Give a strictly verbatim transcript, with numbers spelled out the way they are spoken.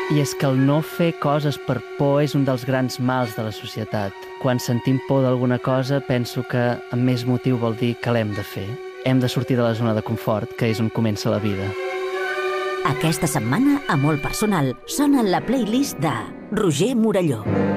I és que el no fer coses per por és un dels grans mals de la societat. Quan sentim por d'alguna cosa, penso que amb més motiu vol dir que l'hem de fer. Hem de sortir de la zona de confort, que és on comença la vida. Aquesta setmana, a Molt Personal, sona la playlist de Roger Morelló.